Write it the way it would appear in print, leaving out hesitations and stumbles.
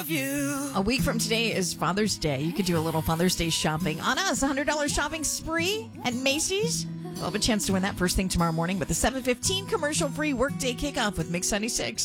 of you. A week from today is Father's Day. You could do a little Father's Day shopping on us. $100 shopping spree at Macy's. We'll have a chance to win that first thing tomorrow morning with the 7:15 commercial-free workday kickoff with Mix 96.